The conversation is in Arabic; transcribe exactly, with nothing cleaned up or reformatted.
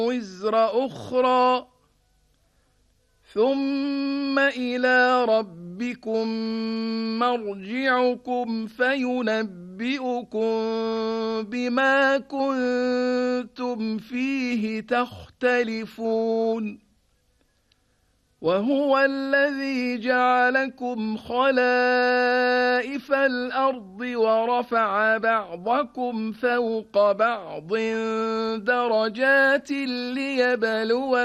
وزر أخرى ثم إلى ربكم مرجعكم فينبئكم بما كنتم فيه تختلفون وهو الذي جعلكم خلائف الأرض ورفع بعضكم فوق بعض درجات ليبلوكم